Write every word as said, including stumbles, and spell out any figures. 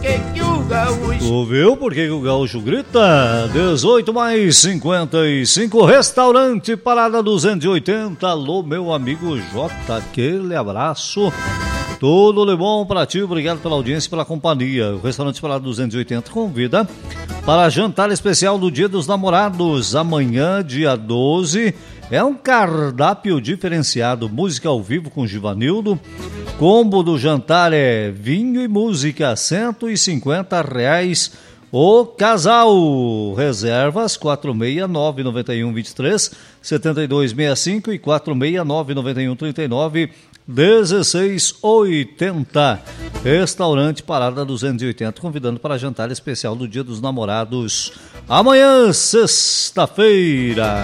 porque que o gaúcho... Tu viu por que o gaúcho grita? dezoito mais cinquenta e cinco, Restaurante Parada duzentos e oitenta. Alô, meu amigo Jota, aquele abraço. Tudo de bom para ti, obrigado pela audiência e pela companhia. O Restaurante Parada duzentos e oitenta convida para jantar especial do Dia dos Namorados. Amanhã, dia doze, é um cardápio diferenciado, música ao vivo com Givanildo. Combo do jantar é vinho e música, cento e cinquenta reais o casal. Reservas quatro seis nove nove um dois três sete dois seis cinco e quatro seis nove nove um três nove dezesseis oitenta. Restaurante Parada duzentos e oitenta, convidando para jantar especial do Dia dos Namorados. Amanhã, sexta-feira.